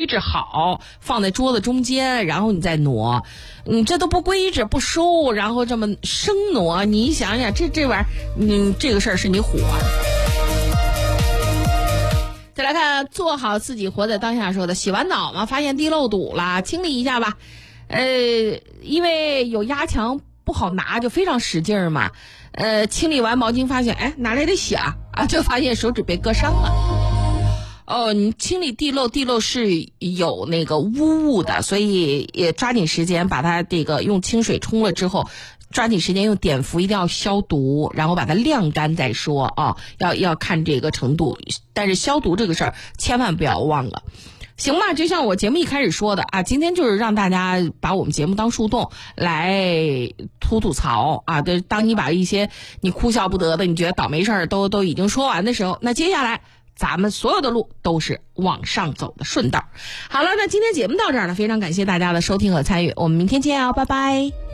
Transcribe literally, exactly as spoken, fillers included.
置好，放在桌子中间，然后你再挪。你这都不规制不收，然后这么生挪，你想想这这玩意儿，嗯，这个事儿是你火。再来看做好自己活在当下说的，洗完澡嘛，发现地漏堵了，清理一下吧。呃，因为有压强不好拿，就非常使劲儿嘛。呃，清理完毛巾发现，哎，哪来的血啊？啊，就发现手指被割伤了。哦，你清理地漏，地漏是有那个污物的，所以也抓紧时间把它这个用清水冲了之后，抓紧时间用碘伏一定要消毒，然后把它晾干再说啊，要要看这个程度。但是消毒这个事儿千万不要忘了。行吧，就像我节目一开始说的啊，今天就是让大家把我们节目当树洞来吐吐槽啊。对，当你把一些你哭笑不得的，你觉得倒霉事儿都都已经说完的时候，那接下来咱们所有的路都是往上走的顺道。好了，那今天节目到这儿了，非常感谢大家的收听和参与，我们明天见啊，拜拜。